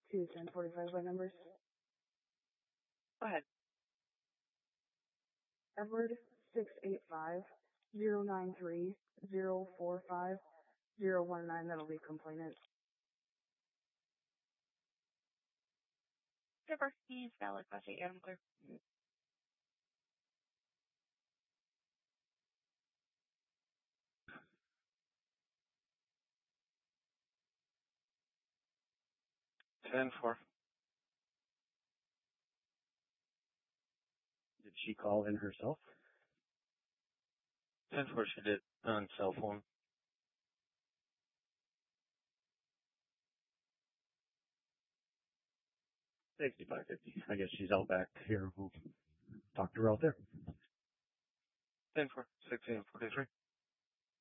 2 1045 by numbers. Go ahead. Edward 685-093-045-019. That'll be complainant. Skipper, he's valid. Class 8 Adam clear. 10-4. Did she call in herself? 10-4 she did on cell phone. 6550. I guess she's out back here. We'll talk to her out there. 10-4, 1643.